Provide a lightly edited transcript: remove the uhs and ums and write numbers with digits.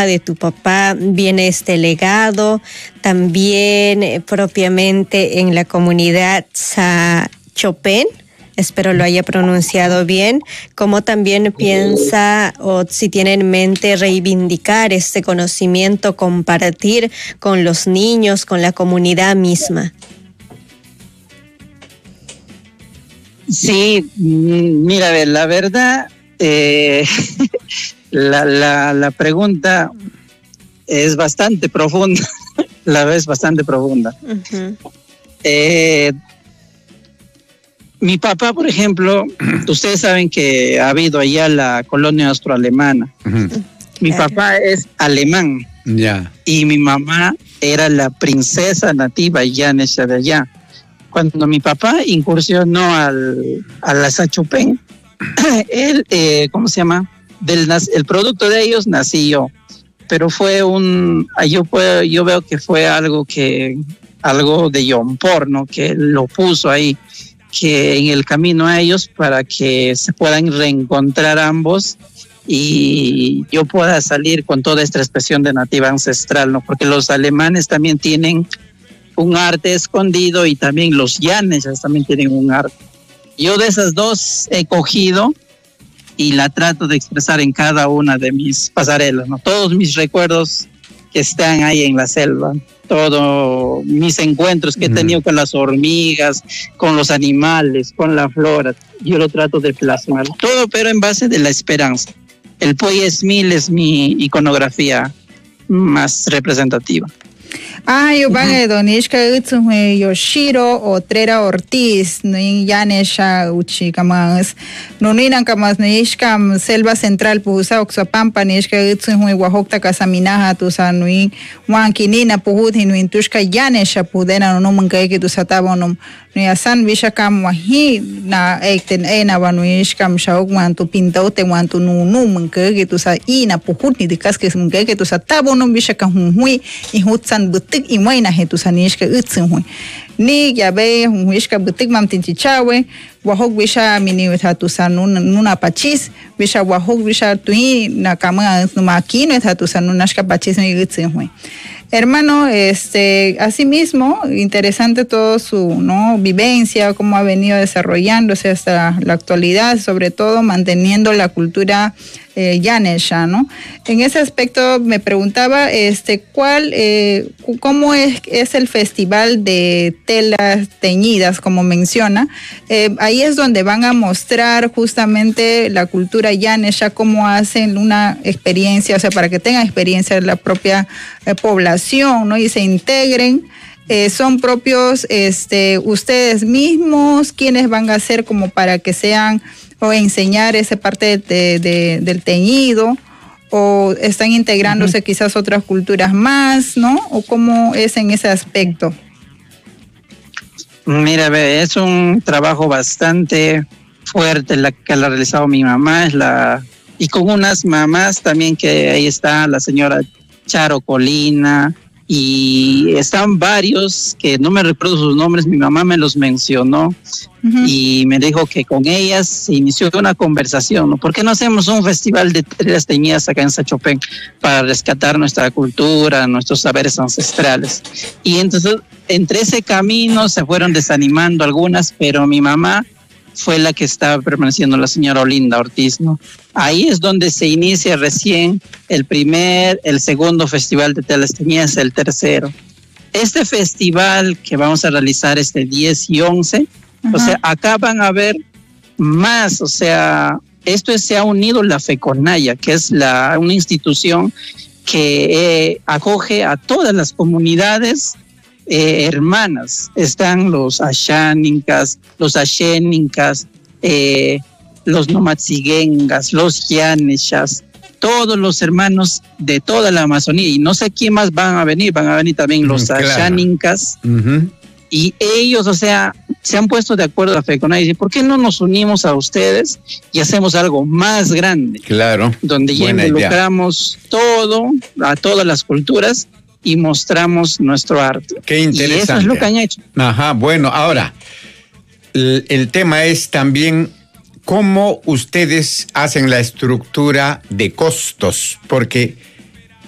de tu papá viene este legado, también propiamente en la comunidad Sachopén, espero lo haya pronunciado bien, como también piensa o si tiene en mente reivindicar este conocimiento, compartir con los niños, con la comunidad misma. Sí, mira, a ver, la verdad, la pregunta es bastante profunda, la vez bastante profunda. Uh-huh. Mi papá, por ejemplo, ustedes saben que ha habido allá la colonia austroalemana. Uh-huh. Mi papá es alemán. Yeah. Y mi mamá era la princesa nativa llanesha de allá. Cuando mi papá incursionó a la Sachopén, él, ¿cómo se llama? El producto de ellos nací yo, pero fue yo veo que fue algo de Yompor, ¿no? Que lo puso ahí, que en el camino a ellos para que se puedan reencontrar ambos y yo pueda salir con toda esta expresión de nativa ancestral, ¿no? Porque los alemanes también tienen un arte escondido y también los llanesas también tienen un arte. Yo de esas dos he cogido y la trato de expresar en cada una de mis pasarelas, ¿no? Todos mis recuerdos que están ahí en la selva, todos mis encuentros que he tenido con las hormigas, con los animales, con la flora, yo lo trato de plasmar. Todo pero en base de la esperanza. El Poyesmil es mi iconografía más representativa. Yo van a Donishka Yoshiro o Trera Ortiz, no Yanesha Uchikamas, no ninan kamas Nishkam, Selva Central, Pusa, Oxapampa, Nishka Oaxaca, Casaminaja, Tusanui, Wankinina, Puhuti, Nuintushka, Yanesha, Pudena, no Munkaiki, Tusatabonum, Nuyasan, Vishakam, Wahi, na Ekten, Ena, Vanuishkam, Shaukman, tu Pintaute, Wantu, Numunkaiki, Tusaina, Puhuti, de Casques, Munkaki, Tusatabonum, Vishakam, Hui, y Hutsan Butik, y Moina, Hetusanishka, Utsun, ni ya ve, Huishka Butik, Mamtinchichawe, Wahok Visha, Miniweta, Tusan, Nuna Pachis, Visha Wahok Visha, Tui, Nakama, Numakino, Tusan, Nunashka Pachis, y Utsun, Hermano, asimismo, interesante todo su vivencia, cómo ha venido desarrollándose hasta la actualidad, sobre todo manteniendo la cultura yanesha, ¿no? En ese aspecto me preguntaba, ¿cómo es el festival de telas teñidas, como menciona? Ahí es donde van a mostrar justamente la cultura yanesha, cómo hacen una experiencia, o sea, para que tengan experiencia de la propia población, ¿no? Y se integren. Son propios ustedes mismos quienes van a hacer como para que sean o enseñar esa parte del teñido, o están integrándose quizás otras culturas más, ¿no? O cómo es en ese aspecto. Mira, es un trabajo bastante fuerte que la ha realizado mi mamá, y con unas mamás también, que ahí está la señora Charo Colina, y están varios que no me recuerdo sus nombres, mi mamá me los mencionó y me dijo que con ellas se inició una conversación, ¿no? ¿Por qué no hacemos un festival de telas teñidas acá en Sachopén para rescatar nuestra cultura, nuestros saberes ancestrales? Y entonces entre ese camino se fueron desanimando algunas, pero mi mamá fue la que estaba permaneciendo, la señora Olinda Ortiz, ¿no? Ahí es donde se inicia recién el segundo festival de telas teñidas, el tercero. Este festival que vamos a realizar 10 y 11, o sea, acá van a ver más, o sea, se ha unido la FECONAYA, que es una institución que acoge a todas las comunidades hermanas. Están los ashánicas, los ashénicas, los nomatziguengas, los yaneshas, todos los hermanos de toda la Amazonía, y no sé quién más van a venir también los ashánicas, y ellos, o sea, se han puesto de acuerdo a FECONAYA y dicen, ¿por qué no nos unimos a ustedes y hacemos algo más grande? Claro. Donde ya involucramos a todas las culturas y mostramos nuestro arte. Qué interesante. Y eso es lo que han hecho. Ajá, bueno, ahora, el tema es también cómo ustedes hacen la estructura de costos, porque